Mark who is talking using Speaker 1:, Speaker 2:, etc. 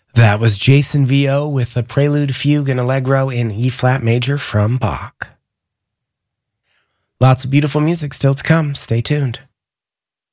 Speaker 1: That was Jason Vio with a Prelude, Fugue, and Allegro in E-flat major from Bach. Lots of beautiful music still to come. Stay tuned.